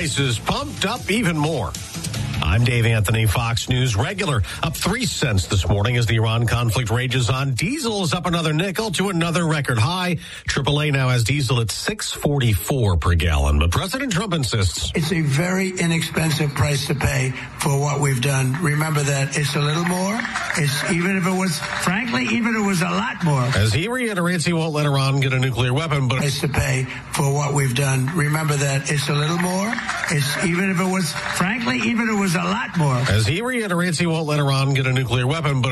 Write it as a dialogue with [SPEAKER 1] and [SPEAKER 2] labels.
[SPEAKER 1] prices pumped up even more. I'm Dave Anthony, Fox News regular. Up 3 cents this morning as the Iran conflict rages on. Diesel is up another nickel to another record high. AAA now has diesel at $6.44 per gallon. But President Trump insists
[SPEAKER 2] it's a very inexpensive price to pay for what we've done. Remember that it's a little more. Even if it was a lot more.
[SPEAKER 1] As he reiterates he won't let Iran get a nuclear weapon, but
[SPEAKER 2] price to pay for what we've done. Remember that it's a little more. Even if it was a lot more.
[SPEAKER 1] As he reiterates he won't let Iran get a nuclear weapon, but